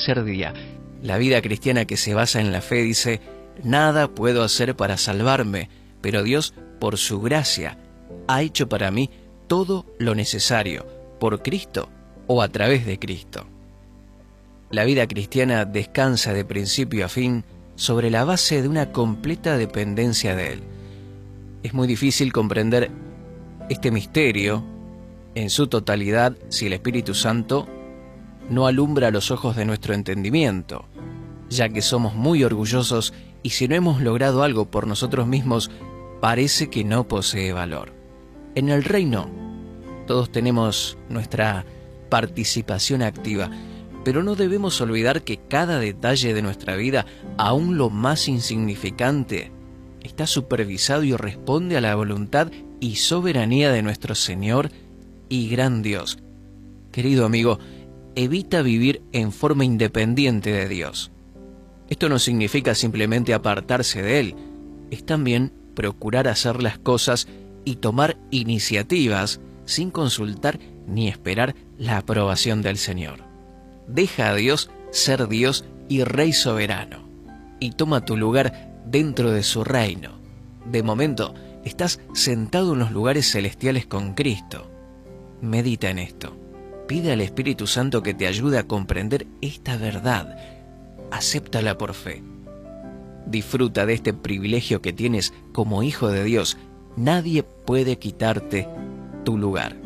tercer día. La vida cristiana que se basa en la fe dice: nada puedo hacer para salvarme, pero Dios, por su gracia, ha hecho para mí todo lo necesario, por Cristo o a través de Cristo. La vida cristiana descansa de principio a fin sobre la base de una completa dependencia de Él. Es muy difícil comprender este misterio en su totalidad si el Espíritu Santo no alumbra los ojos de nuestro entendimiento, ya que somos muy orgullosos y si no hemos logrado algo por nosotros mismos, parece que no posee valor. En el reino, todos tenemos nuestra participación activa, pero no debemos olvidar que cada detalle de nuestra vida, aun lo más insignificante, está supervisado y responde a la voluntad y soberanía de nuestro Señor y gran Dios. Querido amigo, evita vivir en forma independiente de Dios. Esto no significa simplemente apartarse de Él, es también procurar hacer las cosas y tomar iniciativas sin consultar ni esperar la aprobación del Señor. Deja a Dios ser Dios y Rey soberano, y toma tu lugar dentro de su reino. De momento, estás sentado en los lugares celestiales con Cristo. Medita en esto. Pide al Espíritu Santo que te ayude a comprender esta verdad. Acéptala por fe. Disfruta de este privilegio que tienes como hijo de Dios. Nadie puede quitarte tu lugar.